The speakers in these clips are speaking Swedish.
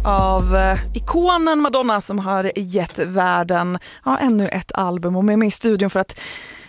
av ikonen Madonna som har gett världen ännu ett album, och med mig i studion för att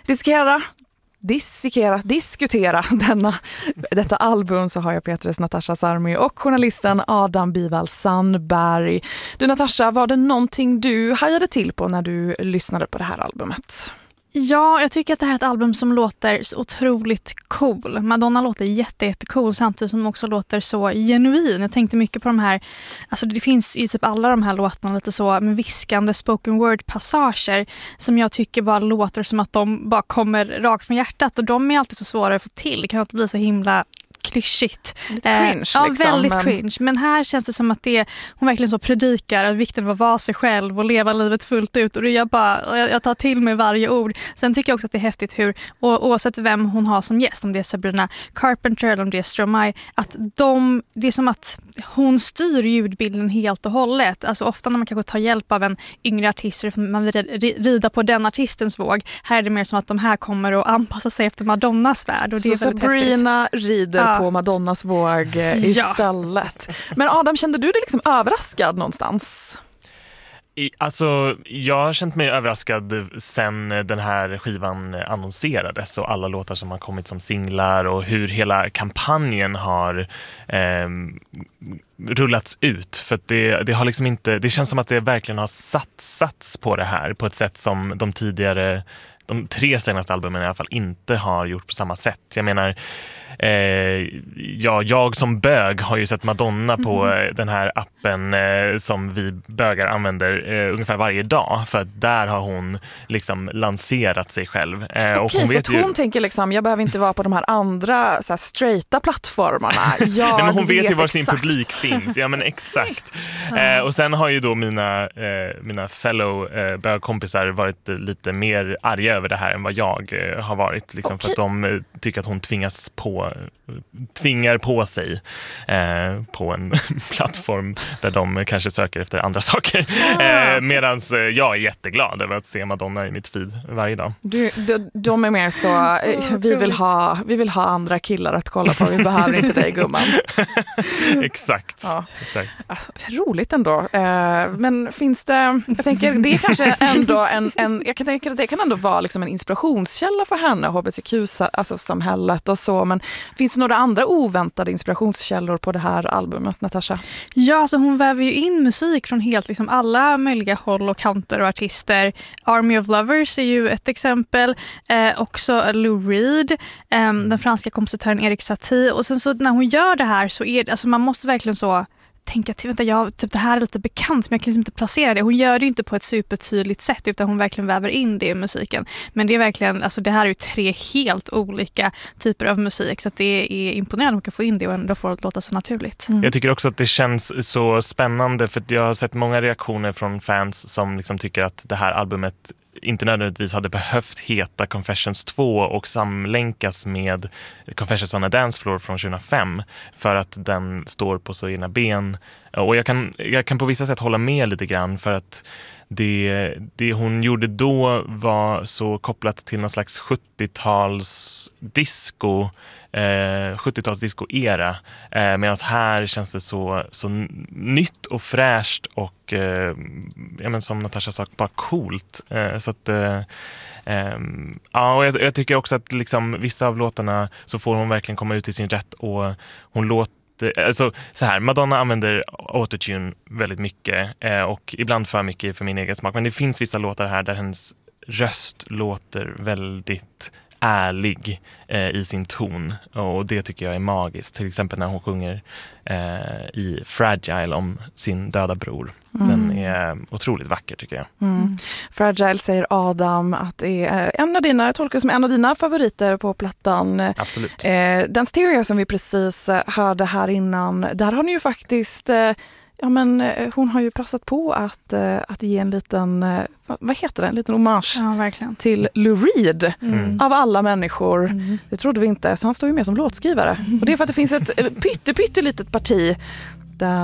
diskutera detta album så har jag Petres Natasha Sarmi och journalisten Adam Bival Sandberg. Du Natasha, var det någonting du hajade till på när du lyssnade på det här albumet? Ja, jag tycker att det här är ett album som låter så otroligt cool. Madonna låter jättecool samtidigt som också låter så genuin. Jag tänkte mycket på de här, alltså det finns ju typ alla de här låtarna lite så med viskande spoken word passager som jag tycker bara låter som att de bara kommer rakt från hjärtat, och de är alltid så svåra att få till. Det kan inte bli så himla klyschigt. Lite cringe, ja, väldigt cringe. Men här känns det som att hon verkligen så predikar att vikten av att vara sig själv och leva livet fullt ut. Och jag tar till mig varje ord. Sen tycker jag också att det är häftigt hur, oavsett vem hon har som gäst, om det är Sabrina Carpenter eller om det är Stromae, att det är som att hon styr ljudbilden helt och hållet. Alltså ofta när man kanske tar hjälp av en yngre artist så man vill rida på den artistens våg. Här är det mer som att de här kommer att anpassa sig efter Madonnas värld. Och det är väldigt Sabrina häftigt. rider på Madonnas våg istället. Men Adam, kände du dig liksom överraskad någonstans? Alltså, jag har känt mig överraskad sen den här skivan annonserades och alla låtar som har kommit som singlar och hur hela kampanjen har rullats ut. För att det har liksom inte, det känns som att det verkligen har satsats på det här på ett sätt som de 3 senaste albumen i alla fall inte har gjort på samma sätt. Jag menar, jag som bög har ju sett Madonna på den här appen som vi bögar använder ungefär varje dag, för att där har hon liksom lanserat sig själv. Okej, och hon så vet att hon tänker liksom, jag behöver inte vara på de här andra så här straighta plattformarna. Nej, men hon vet ju var sin publik finns. Ja, men exakt. Och sen har ju då mina fellow bögkompisar varit lite mer arga över det här än vad jag har varit. Liksom, för att de tycker att hon tvingar på sig på en plattform där de kanske söker efter andra saker. Medan jag är jätteglad över att se Madonna i mitt feed varje dag. De är mer så, vi vill ha andra killar att kolla på, vi behöver inte dig, gumman. Exakt. Ja. Exakt. Alltså, roligt ändå. Men finns det, jag tänker, det är kanske ändå jag kan tänka att det kan ändå vara liksom en inspirationskälla för henne, HBTQ-samhället och så, men finns det några andra oväntade inspirationskällor på det här albumet, Natasha? Ja, alltså hon väver ju in musik från helt liksom alla möjliga håll och kanter och artister. Army of Lovers är ju ett exempel. Också Lou Reed, den franska kompositören Erik Satie. Och sen så när hon gör det här så är det, alltså man måste verkligen så tänka att det här är lite bekant, men jag kan liksom inte placera det. Hon gör det inte på ett supertydligt sätt, utan hon verkligen väver in det i musiken. Men det är verkligen, alltså det här är ju 3 helt olika typer av musik, så att det är imponerande att hon kan få in det och ändå få det att låta så naturligt. Jag tycker också att det känns så spännande, för jag har sett många reaktioner från fans som liksom tycker att det här albumet inte nödvändigtvis hade behövt heta Confessions 2 och samlänkas med Confessions on a Dance Floor från 2005, för att den står på så egna ben. Och jag kan på vissa sätt hålla med lite grann, för att det hon gjorde då var så kopplat till någon slags 70-tals disco 70-tals disco-era, medan här känns det så nytt och fräscht och som Natasha sa, bara coolt. Så att och jag tycker också att liksom, vissa av låtarna så får hon verkligen komma ut i sin rätt, och hon låter, alltså så här, Madonna använder autotune väldigt mycket och ibland för mycket för min egen smak, men det finns vissa låtar här där hennes röst låter väldigt ärlig i sin ton, och det tycker jag är magiskt. Till exempel när hon sjunger i Fragile om sin döda bror. Den är otroligt vacker, tycker jag. Fragile, säger Adam, att det är en av dina, jag tolkar det som en av dina favoriter på plattan. Absolut. Den Stereo som vi precis hörde här innan, där har ni ju faktiskt hon har ju passat på att ge en liten, vad heter det? En liten hommage till Lou Reed av alla människor. Det trodde vi inte, så han står ju med som låtskrivare. Och det är för att det finns ett pyttelitet parti